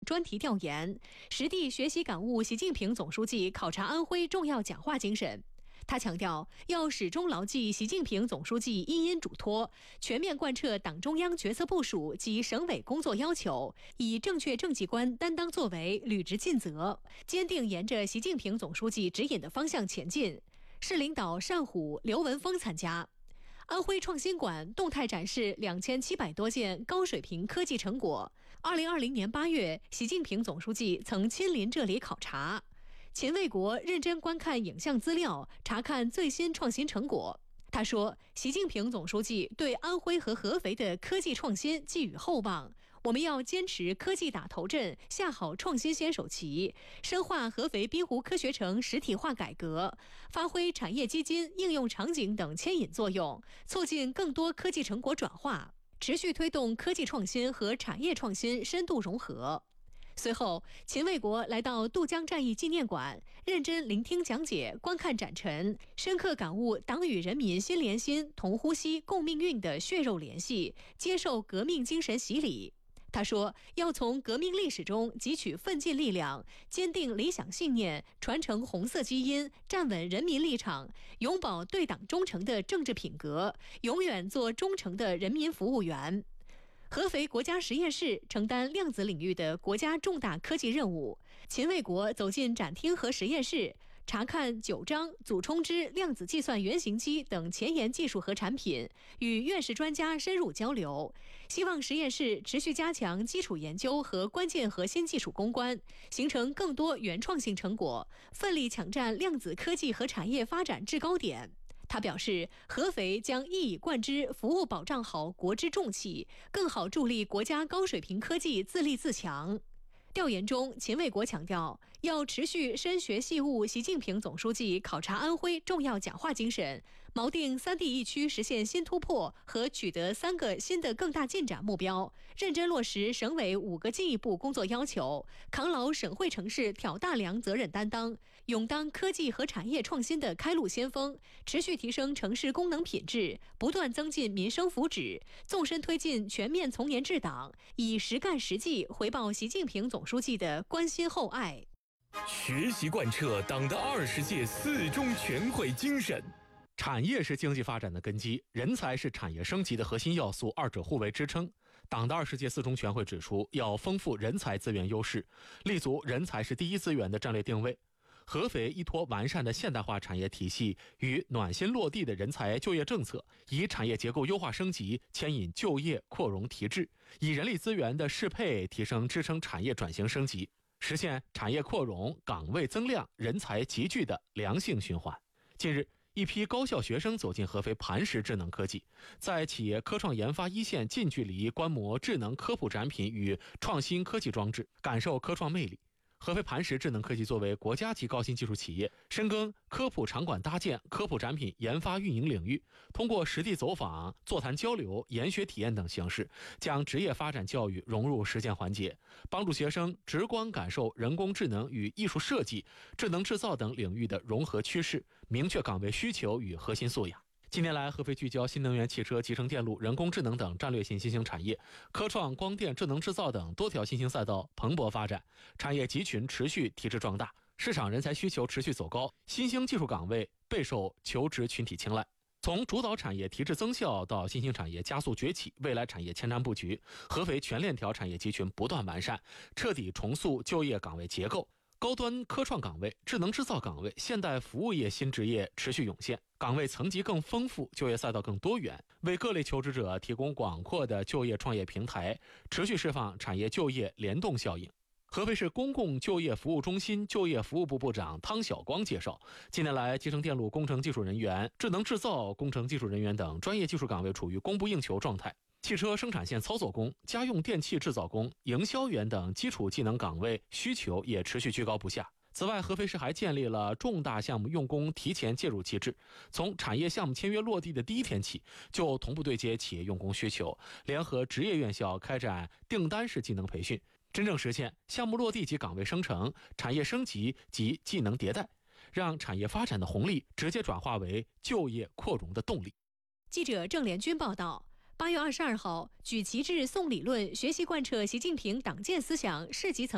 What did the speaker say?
专题调研，实地学习感悟习近平总书记考察安徽重要讲话精神。他强调，要始终牢记习近平总书记一因嘱托，全面贯彻党中央决策部署及省委工作要求，以正确政绩观担当作为，履职尽责，坚定沿着习近平总书记指引的方向前进。市领导单虎、刘文峰参加。安徽创新馆动态展示2700多件高水平科技成果。2020年8月，习近平总书记曾亲临这里考察。秦卫国认真观看影像资料，查看最新创新成果。他说，习近平总书记对安徽和合肥的科技创新寄予厚望，我们要坚持科技打头阵，下好创新先手棋，深化合肥滨湖科学城实体化改革，发挥产业基金、应用场景等牵引作用，促进更多科技成果转化，持续推动科技创新和产业创新深度融合。随后，秦卫国来到渡江战役纪念馆，认真聆听讲解，观看展陈，深刻感悟党与人民心连心、同呼吸、共命运的血肉联系，接受革命精神洗礼。他说，要从革命历史中汲取奋进力量，坚定理想信念，传承红色基因，站稳人民立场，永葆对党忠诚的政治品格，永远做忠诚的人民服务员。合肥国家实验室承担量子领域的国家重大科技任务。秦卫国走进展厅和实验室，查看九章、祖冲之量子计算原型机等前沿技术和产品，与院士专家深入交流，希望实验室持续加强基础研究和关键核心技术攻关，形成更多原创性成果，奋力抢占量子科技和产业发展制高点。他表示，合肥将一以贯之服务保障好国之重器，更好助力国家高水平科技自立自强。调研中，秦卫国强调，要持续深学细悟习近平总书记考察安徽重要讲话精神，锚定3地1区实现新突破和取得3个新的更大进展目标，认真落实省委5个进一步工作要求，扛牢省会城市挑大梁责任担当，勇当科技和产业创新的开路先锋，持续提升城市功能品质，不断增进民生福祉，纵深推进全面从严治党，以实干实际回报习近平总书记的关心厚爱。 学习贯彻党的20届4中全会精神。 产业是经济发展的根基，人才是产业升级的核心要素，二者互为支撑。党的20届4中全会指出，要丰富人才资源优势，立足人才是第一资源的战略定位。合肥依托完善的现代化产业体系与暖心落地的人才就业政策，以产业结构优化升级牵引就业扩容提质，以人力资源的适配提升支撑产业转型升级，实现产业扩容、岗位增量、人才集聚的良性循环。近日，一批高校学生走进合肥磐石智能科技，在企业科创研发一线近距离观摩智能科普产品与创新科技装置，感受科创魅力。合肥磐石智能科技作为国家级高新技术企业，深耕科普场馆搭建、科普产品研发运营领域，通过实地走访、座谈交流、研学体验等形式，将职业发展教育融入实践环节，帮助学生直观感受人工智能与艺术设计、智能制造等领域的融合趋势，明确岗位需求与核心素养。近年来，合肥聚焦新能源汽车、集成电路、人工智能等战略性新兴产业，科创、光电、智能制造等多条新兴赛道蓬勃发展，产业集群持续提质壮大，市场人才需求持续走高，新兴技术岗位备受求职群体青睐。从主导产业提质增效到新兴产业加速崛起，未来产业前瞻布局，合肥全链条产业集群不断完善，彻底重塑就业岗位结构。高端科创岗位、智能制造岗位、现代服务业新职业持续涌现，岗位层级更丰富，就业赛道更多元，为各类求职者提供广阔的就业创业平台，持续释放产业就业联动效应。合肥市公共就业服务中心就业服务部部长汤晓光介绍，近年来集成电路工程技术人员、智能制造工程技术人员等专业技术岗位处于供不应求状态。汽车生产线操作工、家用电器制造工、营销员等基础技能岗位需求也持续居高不下。此外，合肥市还建立了重大项目用工提前介入机制，从产业项目签约落地的第一天起，就同步对接企业用工需求，联合职业院校开展订单式技能培训，真正实现项目落地及岗位生成、产业升级及技能迭代，让产业发展的红利直接转化为就业扩容的动力。 记者郑连军报道。8月22号，举旗帜颂理论，学习贯彻习近平党建思想市级层